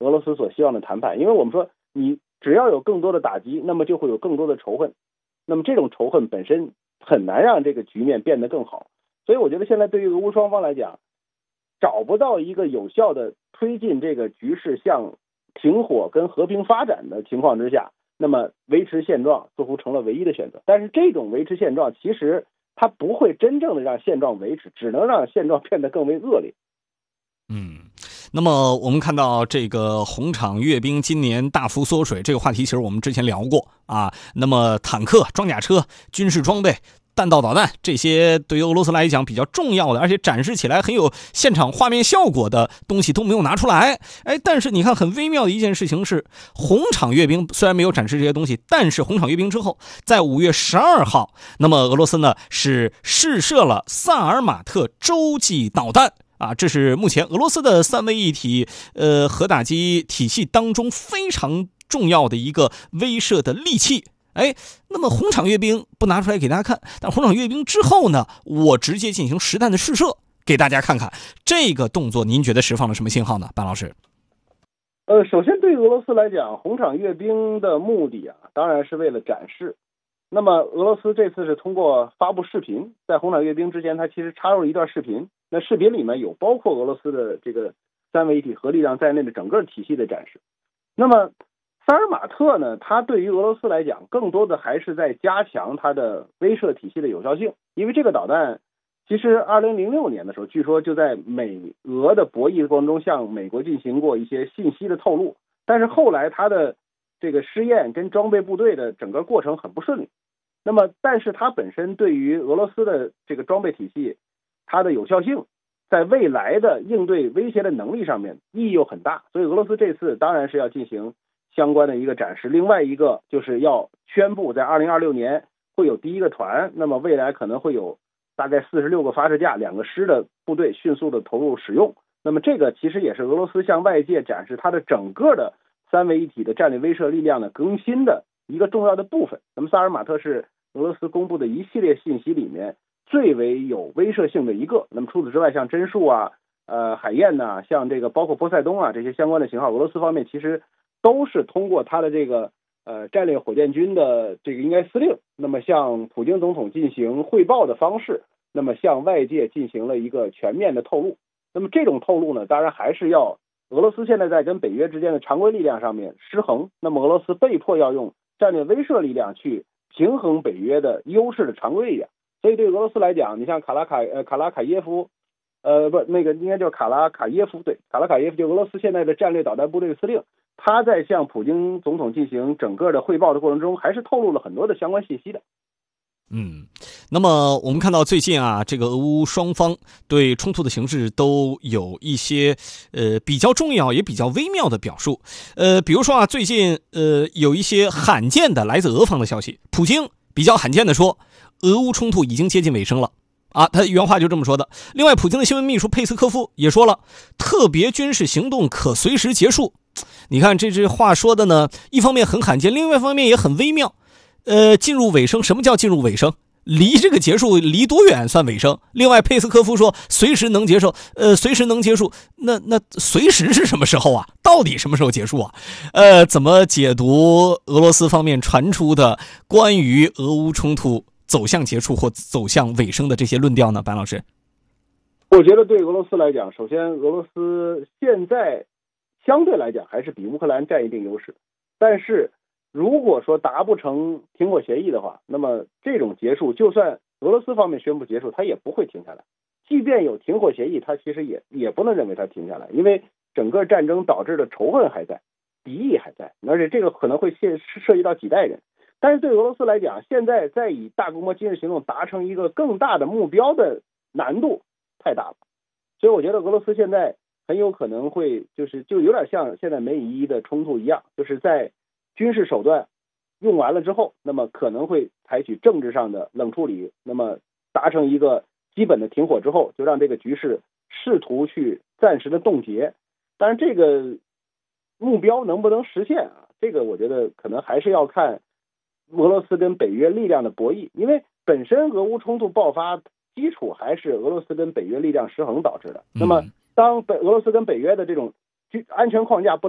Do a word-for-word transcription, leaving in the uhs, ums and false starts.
俄罗斯所希望的谈判，因为我们说你只要有更多的打击，那么就会有更多的仇恨，那么这种仇恨本身很难让这个局面变得更好。所以我觉得现在对于俄乌双方来讲，找不到一个有效的推进这个局势向停火跟和平发展的情况之下，那么维持现状似乎成了唯一的选择。但是这种维持现状其实它不会真正的让现状维持，只能让现状变得更为恶劣。 嗯，那么我们看到这个红场阅兵今年大幅缩水，这个话题其实我们之前聊过啊。那么坦克、装甲车、军事装备、弹道导弹，这些对于俄罗斯来讲比较重要的，而且展示起来很有现场画面效果的东西都没有拿出来。哎，但是你看很微妙的一件事情是，红场阅兵虽然没有展示这些东西，但是红场阅兵之后，在五月十二号，那么俄罗斯呢是试射了萨尔马特洲际导弹。啊，这是目前俄罗斯的三位一体呃核打击体系当中非常重要的一个威慑的利器。哎，那么红场阅兵不拿出来给大家看，但红场阅兵之后呢，我直接进行实弹的试射给大家看看，这个动作您觉得释放了什么信号呢，班老师？ 呃，首先对俄罗斯来讲，红场阅兵的目的啊，当然是为了展示。那么俄罗斯这次是通过发布视频，在红场阅兵之前，它其实插入了一段视频。那视频里面有包括俄罗斯的这个三位一体核力量在内的整个体系的展示。那么萨尔马特呢，它对于俄罗斯来讲，更多的还是在加强它的威慑体系的有效性。因为这个导弹，其实二零零六年的时候，据说就在美俄的博弈过程中向美国进行过一些信息的透露，但是后来它的这个试验跟装备部队的整个过程很不顺利。那么，但是它本身对于俄罗斯的这个装备体系，它的有效性，在未来的应对威胁的能力上面意义又很大，所以俄罗斯这次当然是要进行相关的一个展示。另外一个就是要宣布，在二零二六年会有第一个团，那么未来可能会有大概四十六个发射架、两个师的部队迅速的投入使用。那么这个其实也是俄罗斯向外界展示它的整个的三位一体的战略威慑力量的更新的一个重要的部分。那么萨尔马特是俄罗斯公布的一系列信息里面最为有威慑性的一个。那么除此之外，像针数啊、呃海燕呐、啊，像这个包括波塞冬啊这些相关的型号，俄罗斯方面其实都是通过它的这个呃战略火箭军的这个应该司令，那么向普京总统进行汇报的方式，那么向外界进行了一个全面的透露。那么这种透露呢，当然还是要俄罗斯现在在跟北约之间的常规力量上面失衡，那么俄罗斯被迫要用战略威慑力量去平衡北约的优势的常规力量。所以对俄罗斯来讲，你像卡拉卡呃卡拉卡耶夫，呃不那个应该叫卡拉卡耶夫，对，卡拉卡耶夫就俄罗斯现在的战略导弹部队司令，他在向普京总统进行整个的汇报的过程中，还是透露了很多的相关信息的。 嗯，那么我们看到最近啊，这个俄乌双方对冲突的形势都有一些呃比较重要也比较微妙的表述。呃，比如说啊，最近呃有一些罕见的来自俄方的消息，普京比较罕见的说，俄乌冲突已经接近尾声了。啊，他原话就这么说的。另外，普京的新闻秘书佩斯科夫也说了，特别军事行动可随时结束。你看这句话说的呢，一方面很罕见，另外一方面也很微妙。呃，进入尾声，什么叫进入尾声？离这个结束离多远算尾声？另外，佩斯科夫说随时能接受，呃，随时能结束。那那随时是什么时候啊？到底什么时候结束啊？呃，怎么解读俄罗斯方面传出的关于俄乌冲突走向结束或走向尾声的这些论调呢？班老师， 我觉得对俄罗斯来讲，首先俄罗斯现在相对来讲还是比乌克兰占一定优势，但是如果说达不成停火协议的话，那么这种结束，就算俄罗斯方面宣布结束，它也不会停下来。即便有停火协议，它其实也也不能认为它停下来，因为整个战争导致的仇恨还在，敌意还在，而且这个可能会涉涉及到几代人。但是对俄罗斯来讲，现在再以大规模军事行动达成一个更大的目标的难度太大了，所以我觉得俄罗斯现在很有可能会就是就有点像现在美以伊的冲突一样，就是在军事手段用完了之后，那么可能会采取政治上的冷处理，那么达成一个基本的停火之后，就让这个局势试图去暂时的冻结。但是这个目标能不能实现啊？这个我觉得可能还是要看俄罗斯跟北约力量的博弈，因为本身俄乌冲突爆发基础还是俄罗斯跟北约力量失衡导致的。那么当北俄罗斯跟北约的这种安全框架不